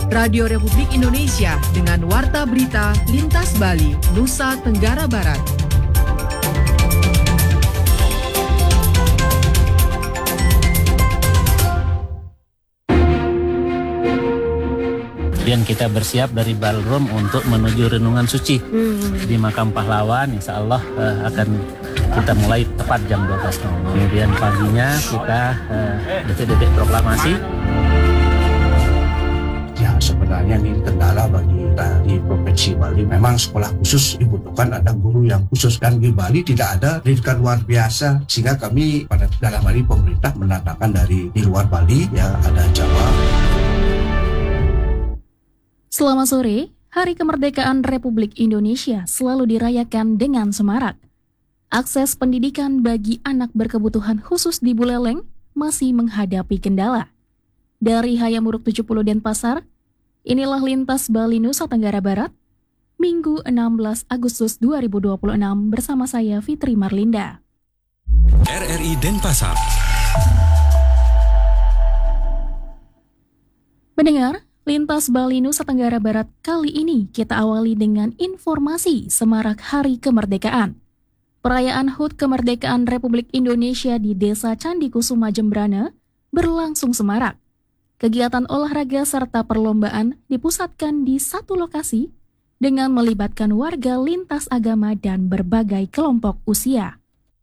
Radio Republik Indonesia dengan Warta Berita Lintas Bali, Nusa Tenggara Barat. Kemudian kita bersiap dari ballroom untuk menuju renungan suci di makam pahlawan. Insya Allah akan kita mulai tepat jam 12. Kemudian paginya kita detik-detik proklamasi. Ya sebenarnya ini kendala bagi kita di Provinsi Bali. Memang sekolah khusus dibutuhkan ada guru yang khusus, dan di Bali tidak ada pendidikan luar biasa, sehingga kami pada dalam hal ini pemerintah mendatangkan dari di luar Bali, ya ada Jawa. Selamat sore, Hari Kemerdekaan Republik Indonesia selalu dirayakan dengan semarak. Akses pendidikan bagi anak berkebutuhan khusus di Buleleng masih menghadapi kendala. Dari Hayamuruk 70 Denpasar, inilah Lintas Bali Nusa Tenggara Barat, Minggu 16 Agustus 2026 bersama saya Fitri Marlinda. RRI Denpasar. Mendengar Lintas Bali Nusa Tenggara Barat kali ini kita awali dengan informasi semarak Hari Kemerdekaan. Perayaan HUT Kemerdekaan Republik Indonesia di Desa Candi Kusuma Jembrana berlangsung semarak. Kegiatan olahraga serta perlombaan dipusatkan di satu lokasi dengan melibatkan warga lintas agama dan berbagai kelompok usia.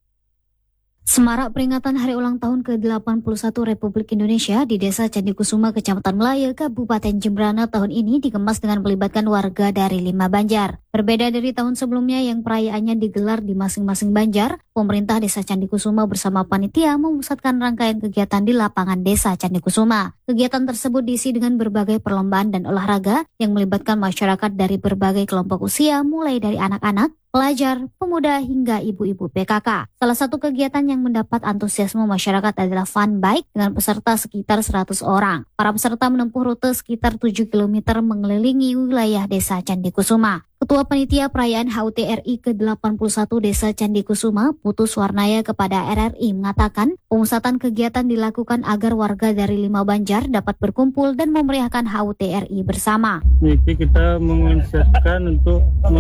Semarak peringatan Hari Ulang Tahun ke-81 Republik Indonesia di Desa Candi Kusuma, Kecamatan Melaya, Kabupaten Jembrana tahun ini dikemas dengan melibatkan warga dari 5 banjar. Berbeda dari tahun sebelumnya yang perayaannya digelar di masing-masing banjar, pemerintah Desa Candi Kusuma bersama panitia memusatkan rangkaian kegiatan di lapangan Desa Candi Kusuma. Kegiatan tersebut diisi dengan berbagai perlombaan dan olahraga yang melibatkan masyarakat dari berbagai kelompok usia, mulai dari anak-anak, pelajar, pemuda, hingga ibu-ibu PKK. Salah satu kegiatan yang mendapat antusiasme masyarakat adalah fun bike dengan peserta sekitar 100 orang. Para peserta menempuh rute sekitar 7 km mengelilingi wilayah Desa Candi Kusuma. Ketua Panitia Perayaan HUT RI ke-81 Desa Candi Kusuma, Putu Swarnaya kepada RRI mengatakan, pemusatan kegiatan dilakukan agar warga dari 5 banjar dapat berkumpul dan memeriahkan HUT RI bersama. Jadi kita mengonsepkan untuk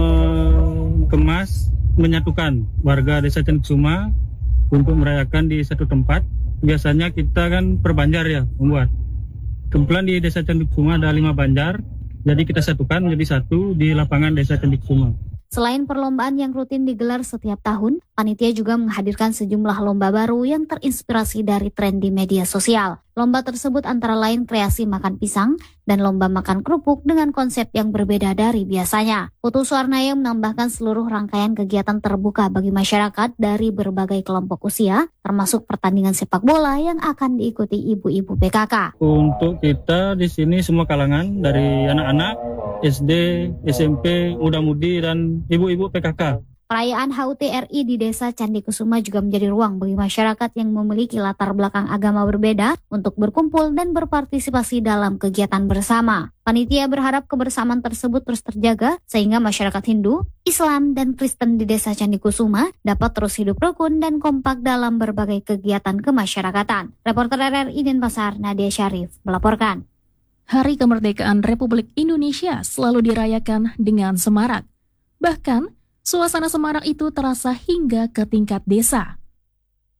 mengemas, menyatukan warga Desa Candi Kusuma untuk merayakan di satu tempat. Biasanya kita kan per banjar ya membuat. Kebetulan di Desa Candi Kusuma ada 5 banjar. Jadi kita satukan menjadi satu di lapangan Desa Candi Kusuma. Selain perlombaan yang rutin digelar setiap tahun, panitia juga menghadirkan sejumlah lomba baru yang terinspirasi dari tren di media sosial. Lomba tersebut antara lain kreasi makan pisang dan lomba makan kerupuk dengan konsep yang berbeda dari biasanya. Putu Swarnaya menambahkan seluruh rangkaian kegiatan terbuka bagi masyarakat dari berbagai kelompok usia, termasuk pertandingan sepak bola yang akan diikuti ibu-ibu PKK. Untuk kita di sini semua kalangan, dari anak-anak, SD, SMP, muda-mudi, dan ibu-ibu PKK. Perayaan HUT RI di Desa Candi Kusuma juga menjadi ruang bagi masyarakat yang memiliki latar belakang agama berbeda untuk berkumpul dan berpartisipasi dalam kegiatan bersama. Panitia berharap kebersamaan tersebut terus terjaga sehingga masyarakat Hindu, Islam, dan Kristen di Desa Candi Kusuma dapat terus hidup rukun dan kompak dalam berbagai kegiatan kemasyarakatan. Reporter RRI Denpasar, Nadia Syarif, melaporkan. Hari Kemerdekaan Republik Indonesia selalu dirayakan dengan semarak. Bahkan, suasana semarak itu terasa hingga ke tingkat desa.